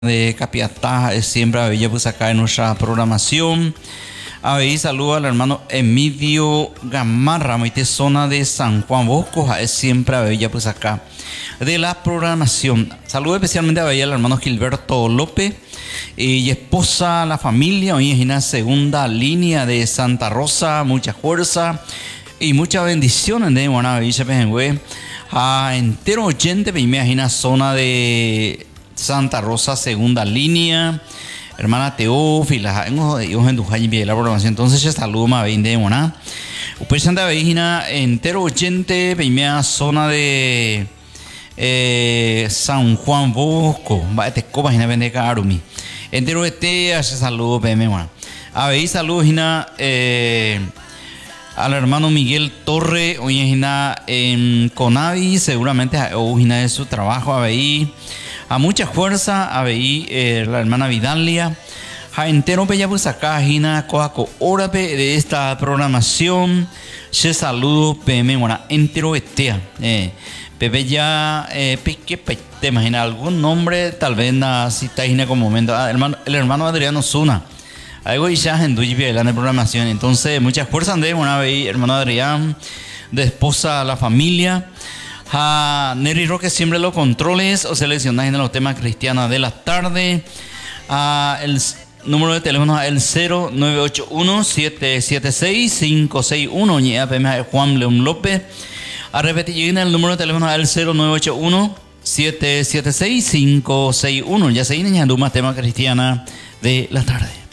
de Capiatá, es siempre a Bella pues acá en nuestra programación. A ver, saludo al hermano Emilio Gamarra, de zona de San Juan Bosco, es siempre a Bella pues acá de la programación. Saludo especialmente a Bella al hermano Gilberto López y esposa, la familia, hoy es una segunda línea de Santa Rosa, mucha fuerza y muchas bendiciones de Guanabilla, a entero oyente, me imagina zona de Santa Rosa, segunda línea, hermana Teófila, en la programación. Entonces, ya saludo más bien de Moná. Pues Santa Vegina, entero oyente, primera zona de San Juan Bosco, va te copas en vende Carumi. Entero este, hace saludo, PM, Moná. A ver, saludos, Gina, al hermano Miguel Torre, hoy en Conavi, seguramente hoy de su trabajo, a ver, a mucha fuerza, a ver, la hermana Vidalia, a entero bella pues acá, Gina, coaco, órape de esta programación, se saludo, PM, bueno, entero estea, Pepe ya, que te imagina algún nombre, tal vez si está Gina como momento, el hermano Adriano Zuna. Algo ya en la programación. Entonces, muchas fuerzas de hermano Adrián, de esposa, la familia. A Neri Roque siempre los controles o seleccionar en los temas cristianos de la tarde. El número de teléfono es el 0981-776-561. Y APM Juan León López. A repetir, el número de teléfono es el 0981-776-561. Ya se vienen ya más temas cristianos de la tarde.